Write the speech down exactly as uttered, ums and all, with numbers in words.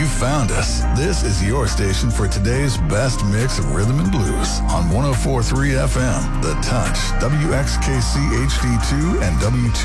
You found us. This is your station for today's best mix of rhythm and blues on one oh four point three F M, The Touch, W X K C H D two, and W